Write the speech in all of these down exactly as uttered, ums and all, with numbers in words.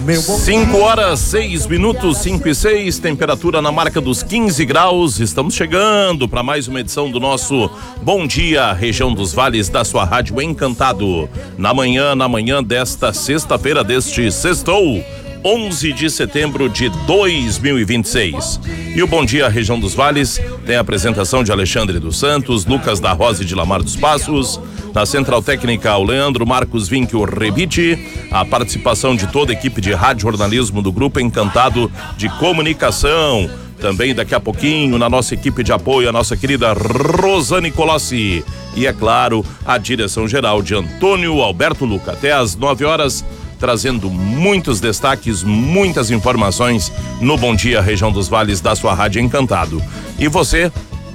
cinco horas, seis minutos, cinco e seis, temperatura na marca dos quinze graus. Estamos chegando para mais uma edição do nosso Bom Dia, região dos vales da sua rádio Encantado. Na manhã, na manhã desta sexta-feira, deste sextou, onze de setembro de dois mil e vinte e seis. E o Bom Dia, região dos vales, tem a apresentação de Alexandre dos Santos, Lucas da Rosa e de Lamar dos Passos. Na Central Técnica, o Leandro Marcos Vinck, o Rebite, a participação de toda a equipe de rádio jornalismo do Grupo Encantado de Comunicação. Também daqui a pouquinho, na nossa equipe de apoio, a nossa querida Rosane Colossi. E é claro, a direção geral de Antônio Alberto Luca. Até às nove horas, trazendo muitos destaques, muitas informações no Bom Dia, região dos vales da sua rádio Encantado. E você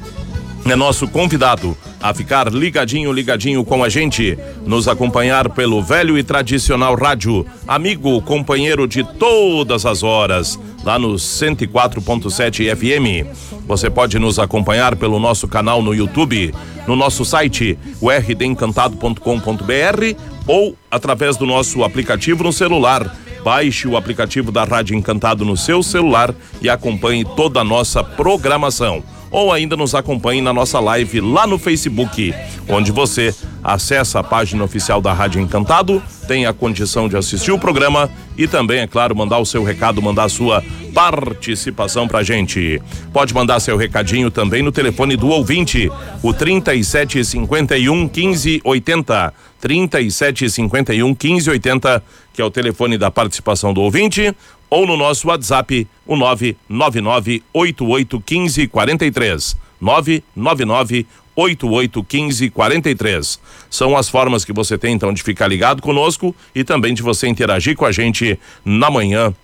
é nosso convidado a ficar ligadinho, ligadinho com a gente, nos acompanhar pelo velho e tradicional rádio, amigo, companheiro de todas as horas, lá no cento e quatro ponto sete F M. Você pode nos acompanhar pelo nosso canal no YouTube, no nosso site, o r d encantado ponto com ponto b r, ou através do nosso aplicativo no celular. Baixe o aplicativo da Rádio Encantado no seu celular e acompanhe toda a nossa programação. Ou ainda nos acompanhe na nossa live lá no Facebook, onde você acessa a página oficial da Rádio Encantado, tem a condição de assistir o programa e também, é claro, mandar o seu recado, mandar a sua participação pra gente. Pode mandar seu recadinho também no telefone do ouvinte, o trinta e sete, cinquenta e um, quinze, oitenta. trinta e sete, cinquenta e um, quinze, oitenta, que é o telefone da participação do ouvinte, ou no nosso WhatsApp, o nove nove nove, oito oito um cinco, quatro três. nove nove nove, oito oito um cinco, quatro três. São as formas que você tem, então, de ficar ligado conosco e também de você interagir com a gente na manhã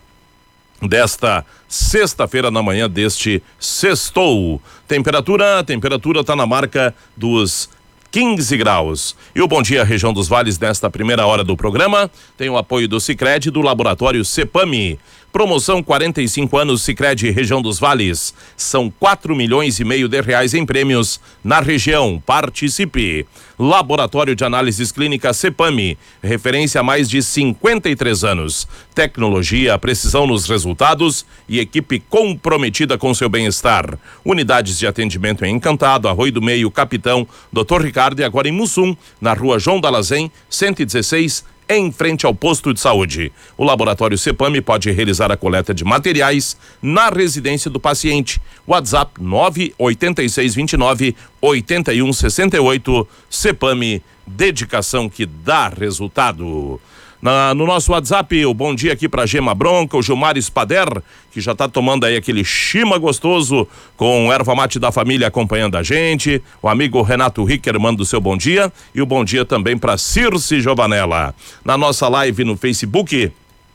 desta sexta-feira, na manhã deste sextou. Temperatura, temperatura tá na marca dos quinze graus. E o Bom Dia, região dos vales, nesta primeira hora do programa, tem o apoio do Sicredi, do laboratório Cepame. Promoção quarenta e cinco anos Sicredi, região dos vales. São quatro milhões e meio de reais em prêmios na região. Participe. Laboratório de Análises Clínicas Cepame, referência há mais de cinquenta e três anos. Tecnologia, precisão nos resultados e equipe comprometida com seu bem-estar. Unidades de atendimento em Encantado, Arroio do Meio, Capitão, doutor Ricardo e agora em Mussum, na rua João Dalazen, cento e dezesseis, em frente ao posto de saúde. O laboratório Cepame pode realizar a coleta de materiais na residência do paciente. WhatsApp nove oito seis, dois nove, oito um seis oito. Cepame, dedicação que dá resultado. Na, no nosso WhatsApp, o bom dia aqui pra Gema Bronca, o Gilmar Spader, que já tá tomando aí aquele chima gostoso com erva mate da família acompanhando a gente. O amigo Renato Ricker manda o seu bom dia e o bom dia também pra Circe Giovanella. Na nossa live no Facebook,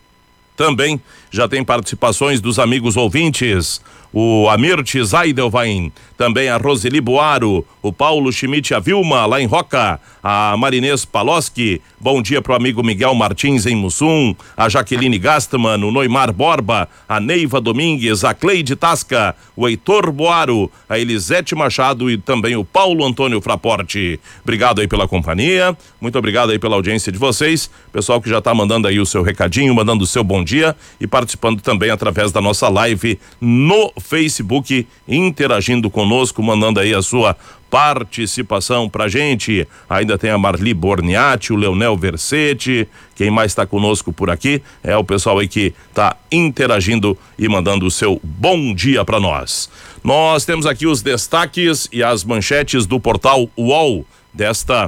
também já tem participações dos amigos ouvintes. O Amirte Zaidelvain, também a Roseli Boaro, o Paulo Schmidt, a Vilma lá em Roca, a Marinês Paloski, bom dia pro amigo Miguel Martins em Mussum, a Jaqueline Gastman, o Noimar Borba, a Neiva Domingues, a Cleide Tasca, o Heitor Boaro, a Elisete Machado e também o Paulo Antônio Fraporte. Obrigado aí pela companhia, muito obrigado aí pela audiência de vocês, pessoal que já tá mandando aí o seu recadinho, mandando o seu bom dia e participando também através da nossa live no Facebook, interagindo conosco, mandando aí a sua participação pra gente. Ainda tem a Marli Borniati, o Leonel Versetti, quem mais está conosco por aqui é o pessoal aí que tá interagindo e mandando o seu bom dia para nós. Nós temos aqui os destaques e as manchetes do portal U O L desta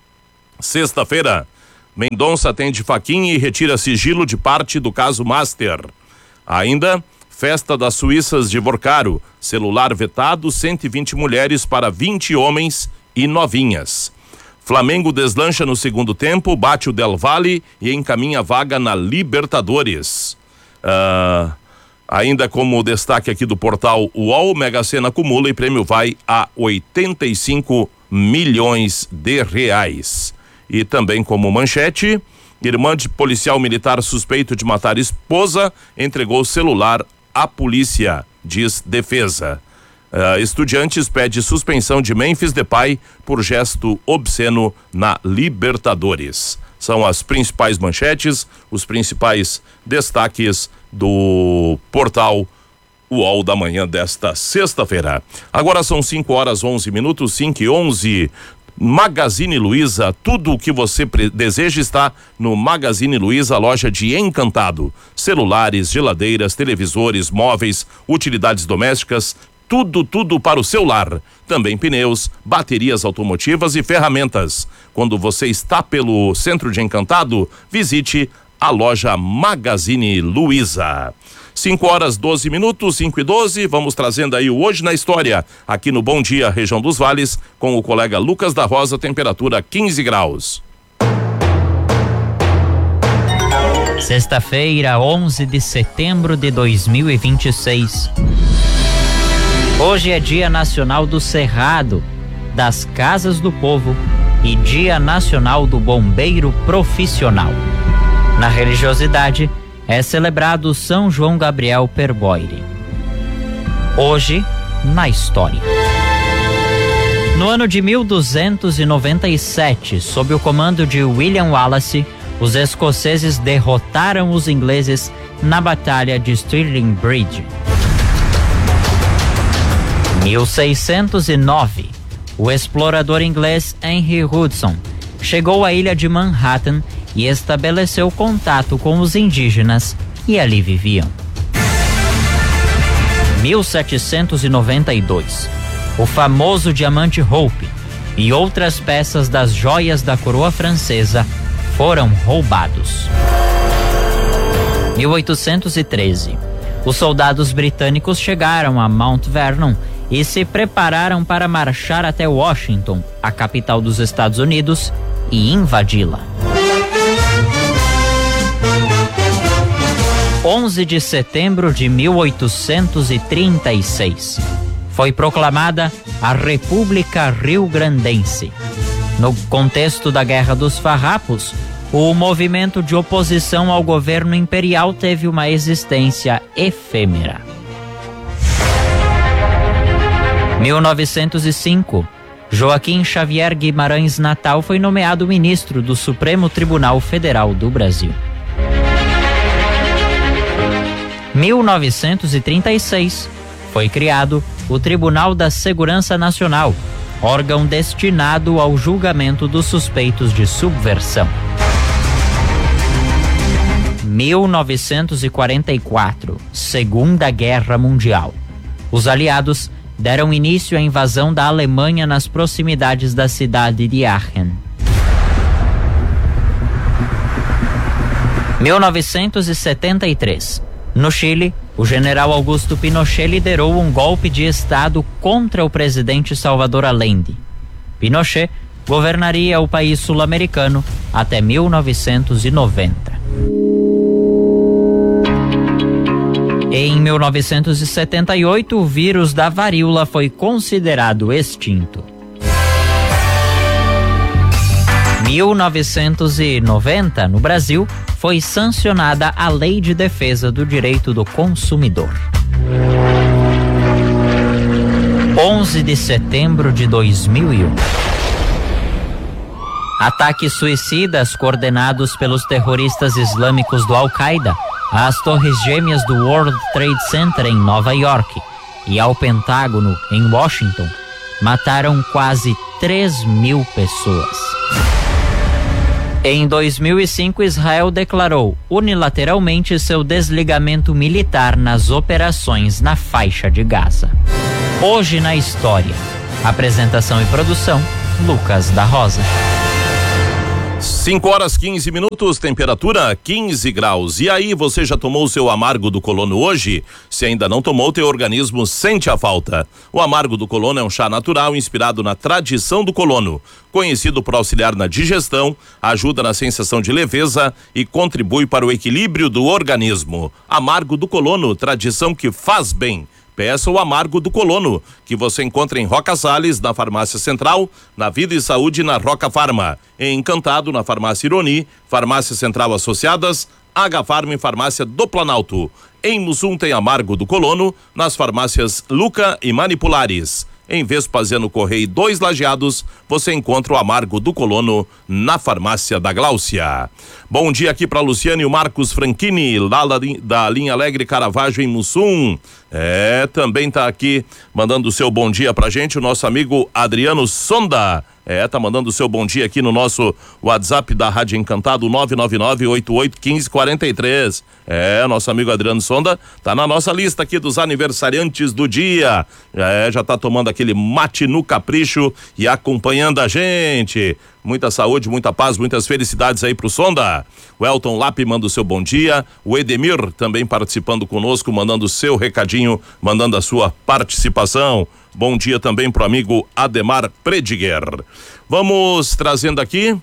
sexta-feira. Mendonça atende Fachin e retira sigilo de parte do caso Master. Ainda, festa das Suíças de Borcaro, celular vetado, cento e vinte mulheres para vinte homens e novinhas. Flamengo deslancha no segundo tempo, bate o Del Valle e encaminha vaga na Libertadores. Uh, ainda como destaque aqui do portal U O L, Mega Sena acumula e prêmio vai a oitenta e cinco milhões de reais. E também como manchete, irmã de policial militar suspeito de matar esposa entregou celular à polícia, diz defesa. Uh, estudiantes pede suspensão de Memphis Depay por gesto obsceno na Libertadores. São as principais manchetes, os principais destaques do portal U O L da manhã desta sexta-feira. Agora são cinco horas onze minutos, cinco e onze. Magazine Luiza, tudo o que você pre- deseja está no Magazine Luiza, loja de Encantado. Celulares, geladeiras, televisores, móveis, utilidades domésticas, tudo, tudo para o seu lar. Também pneus, baterias automotivas e ferramentas. Quando você está pelo centro de Encantado, visite a loja Magazine Luiza. cinco horas doze minutos, cinco e doze, vamos trazendo aí o Hoje na História, aqui no Bom Dia, região dos Vales, com o colega Lucas da Rosa, temperatura quinze graus. Sexta-feira, onze de setembro de dois mil e vinte e seis. Hoje é Dia Nacional do Cerrado, das Casas do Povo e Dia Nacional do Bombeiro Profissional. Na religiosidade, é celebrado São João Gabriel Perboire. Hoje, na história. No ano de mil duzentos e noventa e sete, sob o comando de William Wallace, os escoceses derrotaram os ingleses na Batalha de Stirling Bridge. mil seiscentos e nove, o explorador inglês Henry Hudson chegou à ilha de Manhattan e estabeleceu contato com os indígenas que ali viviam. mil setecentos e noventa e dois, o famoso diamante Hope e outras peças das joias da coroa francesa foram roubados. mil oitocentos e treze, os soldados britânicos chegaram a Mount Vernon e se prepararam para marchar até Washington, a capital dos Estados Unidos, e invadi-la. onze de setembro de mil oitocentos e trinta e seis, foi proclamada a República Rio-Grandense. No contexto da Guerra dos Farrapos, o movimento de oposição ao governo imperial teve uma existência efêmera. mil novecentos e cinco, Joaquim Xavier Guimarães Natal foi nomeado ministro do Supremo Tribunal Federal do Brasil. mil novecentos e trinta e seis, foi criado o Tribunal da Segurança Nacional, órgão destinado ao julgamento dos suspeitos de subversão. mil novecentos e quarenta e quatro, Segunda Guerra Mundial. Os aliados deram início à invasão da Alemanha nas proximidades da cidade de Aachen. mil novecentos e setenta e três. No Chile, o general Augusto Pinochet liderou um golpe de Estado contra o presidente Salvador Allende. Pinochet governaria o país sul-americano até mil novecentos e noventa. Em mil novecentos e setenta e oito, o vírus da varíola foi considerado extinto. mil novecentos e noventa, no Brasil, foi sancionada a Lei de Defesa do Direito do Consumidor. onze de setembro de dois mil e um. Ataques suicidas coordenados pelos terroristas islâmicos do Al-Qaeda às torres gêmeas do World Trade Center em Nova York e ao Pentágono em Washington mataram quase três mil pessoas. Em dois mil e cinco, Israel declarou unilateralmente seu desligamento militar nas operações na faixa de Gaza. Hoje na história. Apresentação e produção, Lucas da Rosa. cinco horas quinze minutos, temperatura quinze graus. E aí, você já tomou o seu amargo do colono hoje? Se ainda não tomou, teu organismo sente a falta. O amargo do colono é um chá natural inspirado na tradição do colono. Conhecido por auxiliar na digestão, ajuda na sensação de leveza e contribui para o equilíbrio do organismo. Amargo do colono, tradição que faz bem. Peça o amargo do colono, que você encontra em Roca Salles, na Farmácia Central, na Vida e Saúde, na Roca Farma. Em Encantado, na Farmácia Ironi, Farmácia Central Associadas, H-Farma e Farmácia do Planalto. Em Mussum tem amargo do colono, nas farmácias Luca e Manipulares. Em Vespasiano Correia dois Lajeados, você encontra o Amargo do Colono na Farmácia da Gláucia. Bom dia aqui para Luciane e o Marcos Franchini, lá da linha Alegre Caravaggio em Mussum. É, também tá aqui mandando o seu bom dia pra gente o nosso amigo Adriano Sonda. É, tá mandando o seu bom dia aqui no nosso WhatsApp da Rádio Encantado, nove nove nove, oito oito um cinco, quatro três. É, nosso amigo Adriano Sonda tá na nossa lista aqui dos aniversariantes do dia. É, já tá tomando aquele mate no capricho e acompanhando a gente. Muita saúde, muita paz, muitas felicidades aí pro Sonda. O Elton Lapp manda o seu bom dia. O Edemir também participando conosco, mandando o seu recadinho, mandando a sua participação. Bom dia também pro amigo Ademar Prediger. Vamos trazendo aqui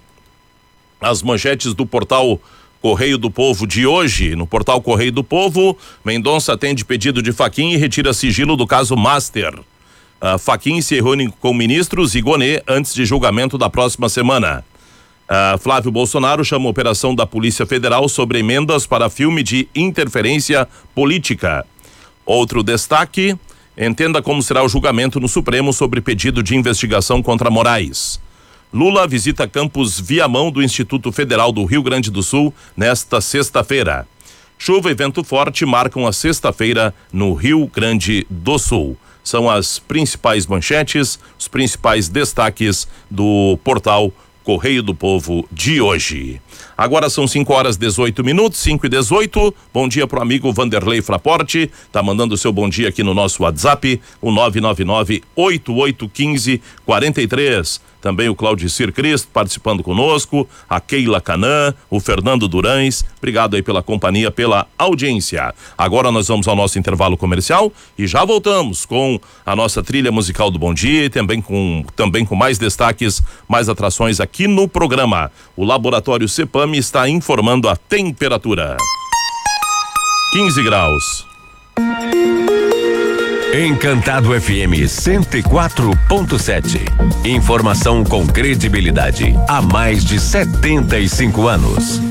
as manchetes do portal Correio do Povo de hoje. No portal Correio do Povo, Mendonça atende pedido de Fachin e retira sigilo do caso Master. Uh, Fachin se reúne com ministros e Gonê antes de julgamento da próxima semana. Uh, Flávio Bolsonaro chama a operação da Polícia Federal sobre emendas para filme de interferência política. Outro destaque, entenda como será o julgamento no Supremo sobre pedido de investigação contra Moraes. Lula visita campus Viamão do Instituto Federal do Rio Grande do Sul nesta sexta-feira. Chuva e vento forte marcam a sexta-feira no Rio Grande do Sul. São as principais manchetes, os principais destaques do portal Correio do Povo de hoje. Agora são cinco horas dezoito minutos, cinco e dezoito. Bom dia pro amigo Vanderlei Fraporte, tá mandando o seu bom dia aqui no nosso WhatsApp, o nove nove nove, oito oito um cinco, quatro três. Também o Claudicir Cristo participando conosco, a Keila Canã, o Fernando Durães. Obrigado aí pela companhia, pela audiência. Agora nós vamos ao nosso intervalo comercial e já voltamos com a nossa trilha musical do Bom Dia e também com, também com mais destaques, mais atrações aqui no programa. O Laboratório Cepam está informando a temperatura. quinze graus. Encantado F M cento e quatro ponto sete. Informação com credibilidade há mais de setenta e cinco anos.